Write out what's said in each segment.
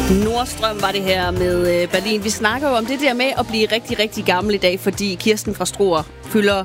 Nordstrøm var det her med Berlin. Vi snakker jo om det der med at blive rigtig, rigtig gammel i dag, fordi Kirsten fra Struer fylder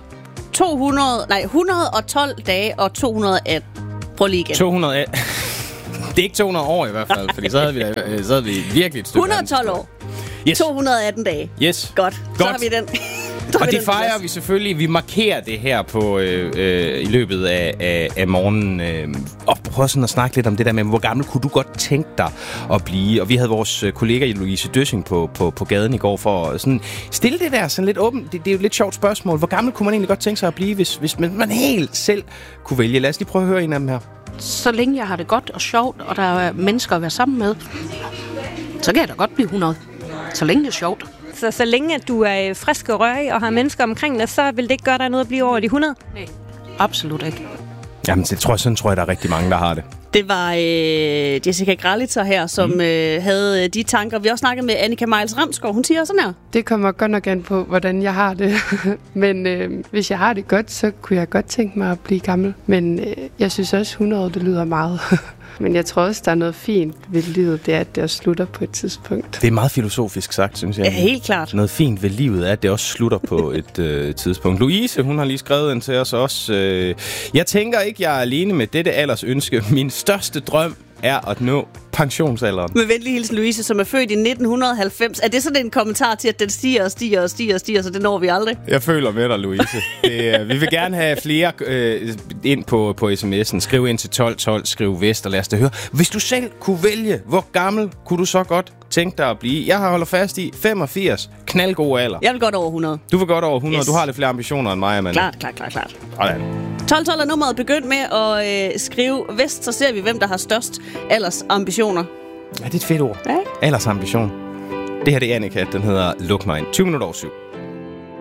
112 dage og 218. Prøv lige igen. 218. Det er ikke 200 år i hvert fald, fordi så havde vi virkelig et stykke. 112 år. Yes. 218 dage. Yes. Godt. Så har vi den. Og det fejrer vi selvfølgelig. Vi markerer det her på i løbet af morgenen. Og prøver sådan at snakke lidt om det der med, hvor gammel kunne du godt tænke dig at blive? Og vi havde vores kollega Louise Døssing på gaden i går for at sådan stille det der sådan lidt åbent. Det er jo et lidt sjovt spørgsmål. Hvor gammel kunne man egentlig godt tænke sig at blive, hvis man helt selv kunne vælge? Lad os lige prøve at høre en af dem her. Så længe jeg har det godt og sjovt, og der er mennesker at være sammen med, så kan jeg da godt blive 100. Så længe det er sjovt. Så længe at du er frisk og rørig og har mennesker omkring dig, så vil det ikke gøre dig noget at blive over de 100? Nej, absolut ikke. Jamen, sådan tror jeg, der er rigtig mange, der har det. Det var Jessica Gralitzer her, som havde de tanker. Vi har også snakket med Annika Miles Ramsgaard. Hun siger sådan her. Det kommer godt nok an på, hvordan jeg har det. Men hvis jeg har det godt, så kunne jeg godt tænke mig at blive gammel. Men jeg synes også, 100 det lyder meget. Men jeg tror også, der er noget fint ved livet, det er, at det slutter på et tidspunkt. Det er meget filosofisk sagt, synes jeg. Ja, helt klart. Noget fint ved livet er, at det også slutter på et tidspunkt. Louise, hun har lige skrevet ind til os også. Jeg tænker ikke, jeg er alene med dette aldersønske. Min største drøm er at nå pensionsalderen. Med venlig hilsen Louise, som er født i 1990. Er det sådan en kommentar til, at den stiger og stiger og stiger og stiger, så det når vi aldrig? Jeg føler med dig, Louise. Vi vil gerne have flere ind på sms'en. Skriv ind til 1212, skriv vest, og lad os da høre. Hvis du selv kunne vælge, hvor gammel kunne du så godt tænke dig at blive? Jeg holder fast i 85. Knaldgod alder. Jeg vil godt over 100. Du vil godt over 100. Yes. Du har lidt flere ambitioner end mig, Amanda. Klart. Sådan. 1212 er nummeret. Begynd med at skrive vest, så ser vi, hvem der har størst aldersambitioner. Ja, det er et fedt ord. Ja. Aldersambition. Det her det er Annika. Den hedder Luk mig ind. 20 minutter over 7.